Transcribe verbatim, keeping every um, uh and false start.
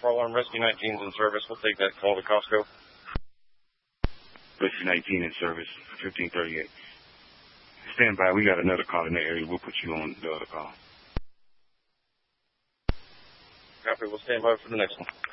Fire alarm, Rescue nineteen is in service. We'll take that call to Costco. Rescue nineteen in service, fifteen thirty-eight. Stand by. We got another call in the area. We'll put you on the other call. Copy. We'll stand by for the next one.